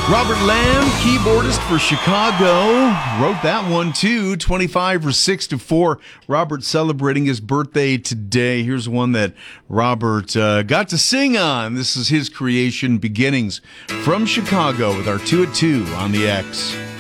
Robert Lamb, keyboardist for Chicago, wrote that one too. 25 or 6 to 4. Robert celebrating his birthday today. Here's one that Robert got to sing on. This is his creation, Beginnings, from Chicago with our 2 at 2 on the X.